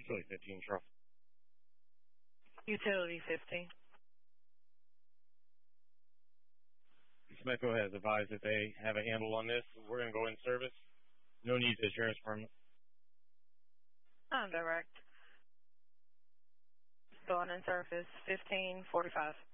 Utility 15, Charles. Utility 15. Smeco has advised that they have a handle on this. We're going to go in service. No need to insurance permit. I'm direct. Going in service 1545.